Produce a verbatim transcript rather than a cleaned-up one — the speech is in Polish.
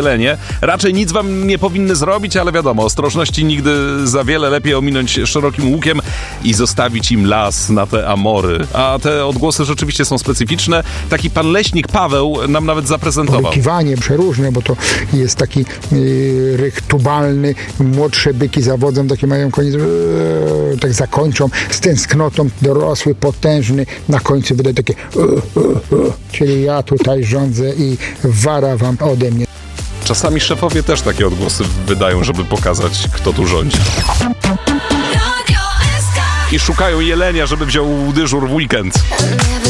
jelenie. Raczej nic wam nie powinny zrobić, ale wiadomo, ostrożności nigdy za wiele, lepiej ominąć szerokim łukiem i zostawić im las na te amory. A te odgłosy rzeczywiście są specyficzne. Taki pan leśnik Paweł nam nawet zaprezentował. Kiwanie przeróżne, bo to jest taki yy, ryk tubalny. Młodsze byki zawodzą, takie mają koniec, yy, tak zakończą z tęsknotą. Dorosły, potężny, na końcu wydaje takie yy, yy, yy. Czyli ja tutaj rządzę i wara wam ode mnie. Czasami szefowie też takie odgłosy wydają, żeby pokazać, kto tu rządzi. I szukają jelenia, żeby wziął dyżur w weekend.